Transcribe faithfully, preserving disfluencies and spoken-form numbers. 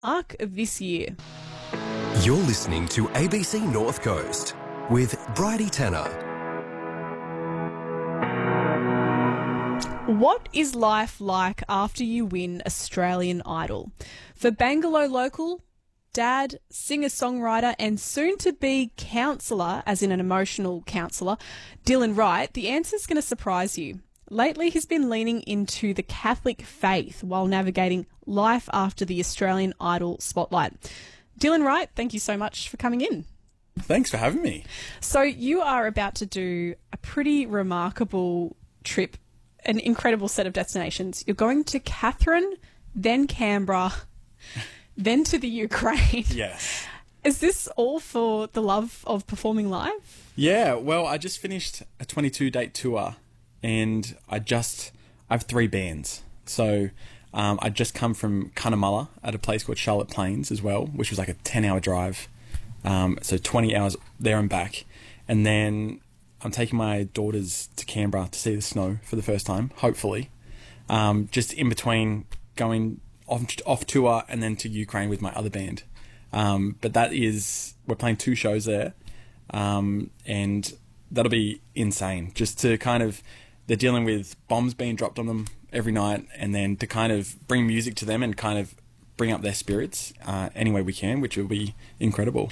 arc of this year. You're listening to A B C North Coast with Bridie Tanner. What is life like after you win Australian Idol? For Bangalore local, dad, singer-songwriter and soon-to-be counsellor, as in an emotional counsellor, Dylan Wright, the answer is going to surprise you. Lately, he's been leaning into the Catholic faith while navigating life after the Australian Idol spotlight. Dylan Wright, thank you so much for coming in. Thanks for having me. So you are about to do a pretty remarkable trip, an incredible set of destinations. You're going to Katherine, then Canberra, then to the Ukraine. Yes. Is this all for the love of performing live? Yeah, well, I just finished a twenty-two date tour and I just, I have three bands. So um, I just come from Cunnamulla at a place called Charlotte Plains as well, which was like a ten hour drive. Um, so twenty hours there and back. And then I'm taking my daughters to Canberra to see the snow for the first time, hopefully. Um, just in between going off, off tour and then to Ukraine with my other band. Um, but that is, we're playing two shows there. Um, and that'll be insane. Just to kind of, they're dealing with bombs being dropped on them every night, and then to kind of bring music to them and kind of bring up their spirits uh, any way we can, which will be incredible.